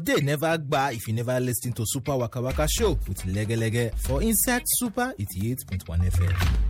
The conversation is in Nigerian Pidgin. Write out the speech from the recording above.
They never gba if you never listen to Super Waka Waka Show with Lege Lege for Inside Super 88.1 FM.